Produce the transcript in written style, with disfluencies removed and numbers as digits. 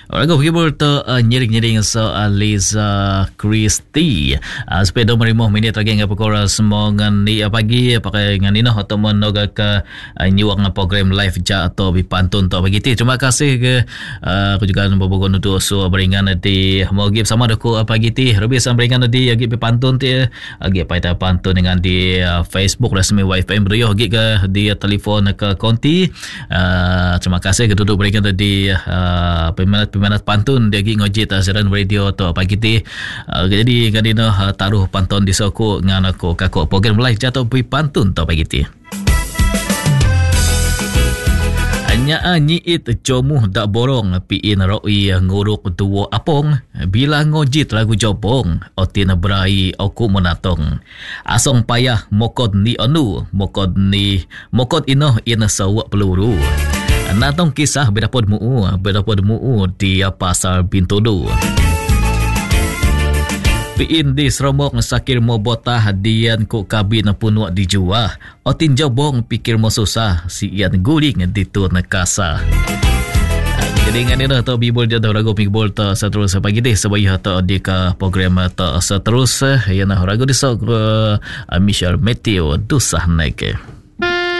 Ragu hibur to nyiring-nyiring so Liza Christie. Sepeda 5 minit lagi ngapa kora semua ngani pagi pakai ngani noh atau menoga ke nyuang program live ja atau bipantun to begitu. Terima kasih ke aku juga membawa untuk so beringan di mau gib sama aku pagi ti. Lebih sama beringan di gib bipantun ti agi pada pantun dengan di Facebook resmi YFM Rio agi ke di telefon ke konti. Terima kasih ke duduk beringan di peminat pantun dia gi ngojit siaran radio tu pagi ti. Jadi kadino taruh pantun di soko ngan aku kako program live jatuh pi pantun tu pagi ti. Anya nyiit jomuh dak borong piin roi nguruk tuwo apong bila ngojit lagu jopong otin berai aku menatong asong payah mokod ni anu mokod inoh ina sawak peluru natong kisah bedapod muu di pasar Bintodo. Piin di seromok sakir mo botah hadian ko kabin punuak dijuah. Otin jabong pikir mo susah si ian guling ditur nekasa. Jadi dengan ini tu bibul jatuh ragu bibul tu seterus pagi deh sebaya tu di ke program tu seterus. Yang ragu disok Michelle Matthew dusah naik.